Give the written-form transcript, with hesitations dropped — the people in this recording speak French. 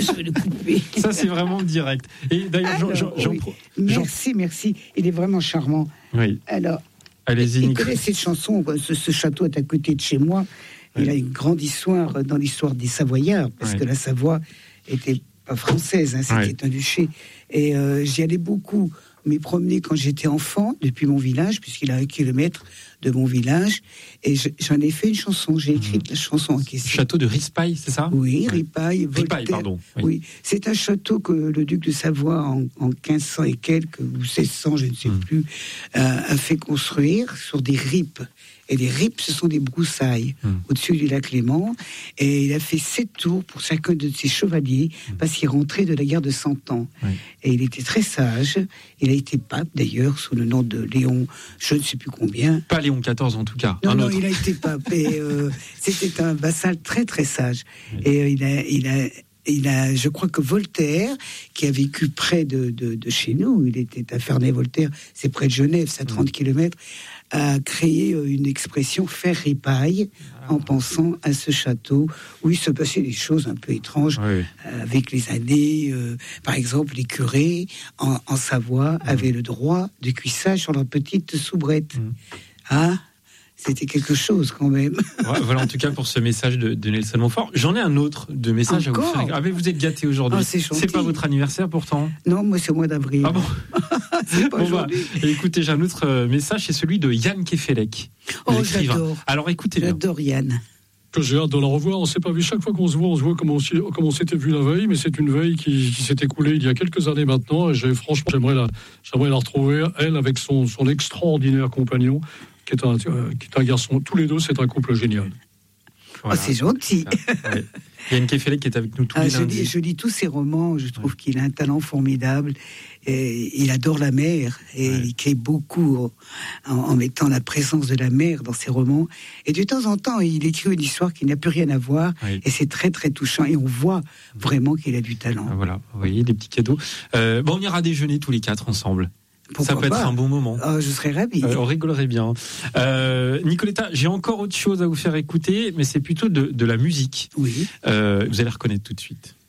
je vais le couper. Ça, c'est vraiment direct. Et d'ailleurs, Merci. Il est vraiment charmant. Oui. Alors, allez-y, il Nicolas. connaît cette chanson. Ce château est à côté de chez moi. Il a une grande histoire dans l'histoire des Savoyards, parce que la Savoie était pas française, c'était un duché. Et j'y allais beaucoup m'y promener quand j'étais enfant, depuis mon village, puisqu'il a 1 kilomètre de mon village. Et j'en ai fait une chanson. J'ai écrit la chanson en question. Château de Rispail, c'est ça ? Oui, Ripaille, Voltaire. Ripaille, pardon. Oui, c'est un château que le duc de Savoie, en 1500 et quelques, ou 1600, je ne sais plus, a fait construire sur des ripes. Et les ripes, ce sont des broussailles au-dessus du lac Léman. Et il a fait 7 tours pour chacun de ses chevaliers, parce qu'il rentrait de la guerre de 100 ans. Et il était très sage. Il a été pape, d'ailleurs, sous le nom de Léon, je ne sais plus combien. Pas Léon XIV, en tout cas. Non, il a été pape. Et c'était un vassal très, très sage. Et il a, je crois que Voltaire, qui a vécu près de chez nous, il était à Ferney-Voltaire, c'est près de Genève, c'est à 30 km, a créé une expression faire ripaille en pensant à ce château où il se passait des choses un peu étranges avec les années. Par exemple, les curés en Savoie avaient le droit de cuissage sur leur petite soubrette. C'était quelque chose quand même. Voilà en tout cas pour ce message de Nelson Montfort. J'en ai un autre de message encore à vous faire. Ah mais vous êtes gâtés aujourd'hui. C'est pas votre anniversaire pourtant. Non, moi c'est au mois d'avril. Ah bon. C'est pas aujourd'hui. Écoutez, j'ai un autre message, c'est celui de Yann Kefelec. J'adore. Alors écoutez-le. J'adore Yann. Que j'ai hâte de la revoir. On ne s'est pas vu. Chaque fois qu'on se voit comme on s'était vu la veille, mais c'est une veille qui s'est écoulée il y a quelques années maintenant. Et franchement, j'aimerais la retrouver, elle, avec son extraordinaire compagnon, qui est un garçon. Tous les deux, c'est un couple génial. Voilà, c'est gentil. Yann Kefelec qui est avec nous tous les lundis. Je lis tous ses romans. Je trouve qu'il a un talent formidable. Et il adore la mer. Et il écrit beaucoup en mettant la présence de la mer dans ses romans. Et de temps en temps, il écrit une histoire qui n'a plus rien à voir. Et c'est très, très touchant. Et on voit vraiment qu'il a du talent. Voilà, vous voyez, des petits cadeaux. On ira déjeuner tous les 4 ensemble. Pourquoi ça peut être un bon moment. Je serais ravi. On rigolerait bien. Nicoletta, j'ai encore autre chose à vous faire écouter, mais c'est plutôt de la musique. Oui. Vous allez reconnaître tout de suite.